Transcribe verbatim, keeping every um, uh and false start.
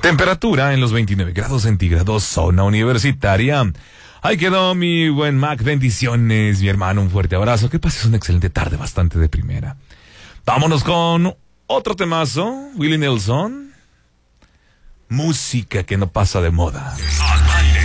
Temperatura en los veintinueve grados centígrados, zona universitaria. Ahí quedó mi buen Mac, bendiciones, mi hermano, un fuerte abrazo. Que pases una excelente tarde, bastante de primera. Vámonos con otro temazo, Willie Nelson. Música que no pasa de moda.